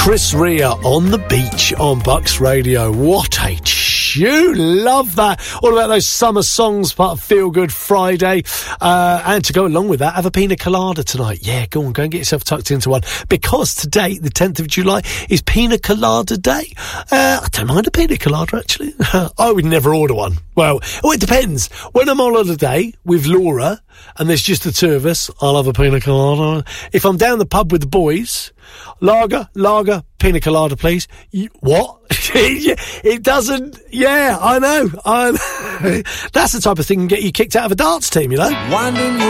Chris Rea on the beach on Bucks Radio. What a tune. Love that. All about those summer songs, part of Feel Good Friday. And to go along with that, have a pina colada tonight. Yeah, go and get yourself tucked into one. Because today, the 10th of July, is Pina Colada Day. I don't mind a pina colada, actually. I would never order one. Well, it depends. When I'm on holiday with Laura, and there's just the two of us, I'll have a pina colada. If I'm down the pub with the boys, lager, pina colada, please. What? It doesn't. Yeah, I know. That's the type of thing that can get you kicked out of a darts team, you know.